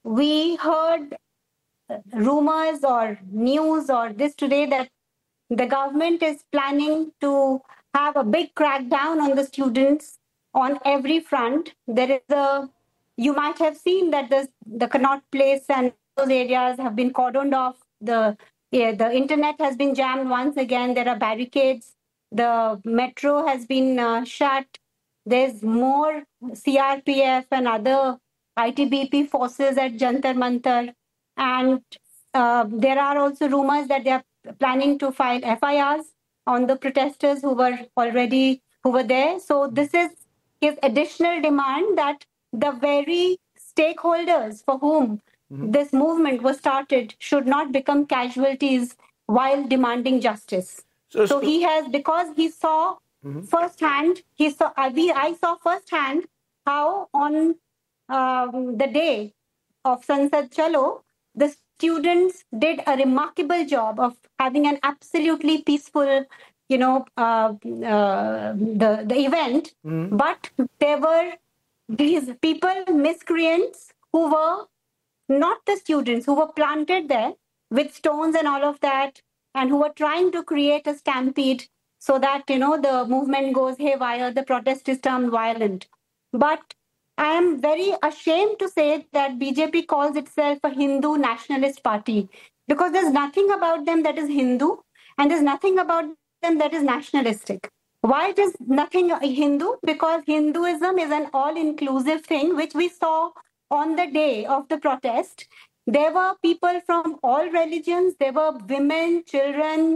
we heard rumors or news or this today that the government is planning to have a big crackdown on the students on every front. You might have seen that the Connaught Place and those areas have been cordoned off. The internet has been jammed once again. There are barricades. The metro has been shut. There's more CRPF and other ITBP forces at Jantar Mantar. And there are also rumors that they are planning to file FIRs on the protesters who were there. So this is his additional demand that the very stakeholders for whom this movement was started should not become casualties while demanding justice. So he has, because he saw firsthand, I saw firsthand how on the day of Sansad Chalo, the students did a remarkable job of having an absolutely peaceful, the event. But there were these people, miscreants, who were not the students, who were planted there with stones and all of that, and who were trying to create a stampede so that, the movement goes haywire, the protest is turned violent. But I am very ashamed to say that BJP calls itself a Hindu nationalist party, because there's nothing about them that is Hindu and there's nothing about them that is nationalistic. Why it is nothing Hindu? Because Hinduism is an all-inclusive thing, which we saw on the day of the protest. There were people from all religions. There were women, children,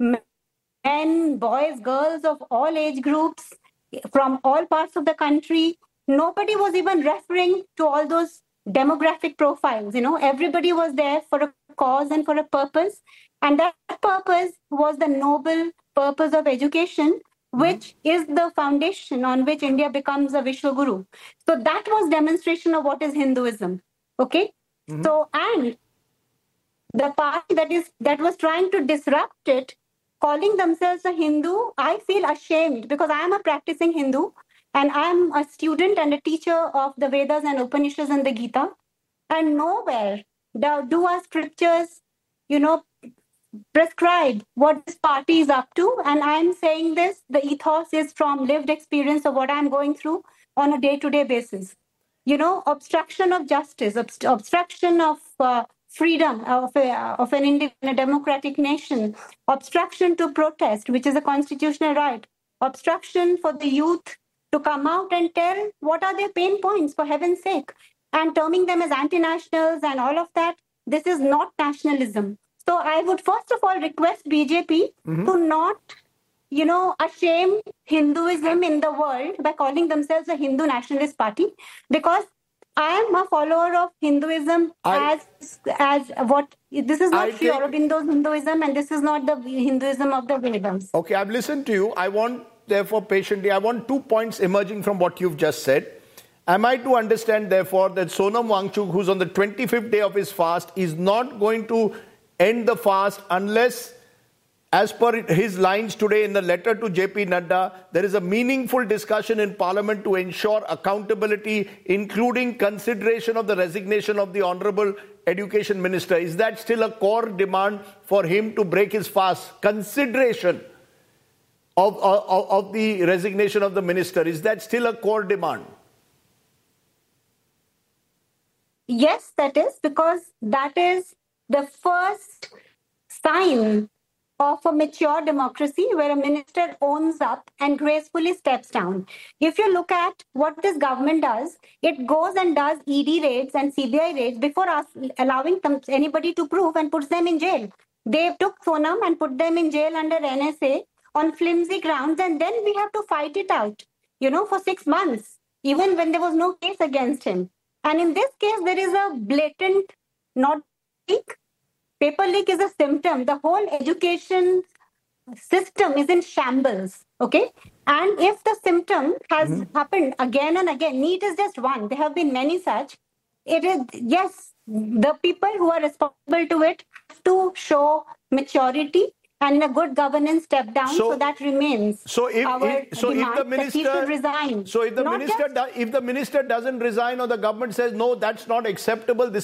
men, boys, girls of all age groups from all parts of the country. Nobody was even referring to all those demographic profiles. Everybody was there for a cause and for a purpose. And that purpose was the noble purpose of education, which is the foundation on which India becomes a Vishwaguru. So that was demonstration of what is Hinduism. Okay? So, and the party that was trying to disrupt it, calling themselves a Hindu, I feel ashamed, because I am a practicing Hindu and I am a student and a teacher of the Vedas and Upanishads and the Gita. And nowhere do our scriptures, prescribe what this party is up to. And I'm saying this, the ethos is from lived experience of what I'm going through on a day-to-day basis. Obstruction of justice, obstruction of freedom of an a democratic nation, obstruction to protest, which is a constitutional right, obstruction for the youth to come out and tell what are their pain points, for heaven's sake, and terming them as anti-nationals and all of that. This is not nationalism. So I would first of all request BJP to not, ashame Hinduism in the world by calling themselves a Hindu nationalist party, because I am a follower of Hinduism as what, this is not Sri Aurobindo's Hinduism and this is not the Hinduism of the Vedas. Okay, I've listened to you. I want 2 points emerging from what you've just said. Am I to understand, therefore, that Sonam Wangchuk, who's on the 25th day of his fast, is not going to end the fast unless, as per his lines today in the letter to JP Nadda, there is a meaningful discussion in Parliament to ensure accountability, including consideration of the resignation of the Honourable Education Minister? Is that still a core demand for him to break his fast? Consideration of the resignation of the minister, is that still a core demand? Yes, that is, because that is the first sign of a mature democracy where a minister owns up and gracefully steps down. If you look at what this government does, it goes and does ED raids and CBI raids before allowing anybody to prove and puts them in jail. They took Sonam and put them in jail under NSA on flimsy grounds, and then we have to fight it out, for 6 months, even when there was no case against him. And in this case, there is a blatant not leak. Paper leak is a symptom. The whole education system is in shambles, okay? And if the symptom has happened again and again, NEET is just one. There have been many such. It is, yes, the people who are responsible to it have to show maturity and a good governance step down, so that remains. If the minister doesn't resign, or the government says no, that's not acceptable, this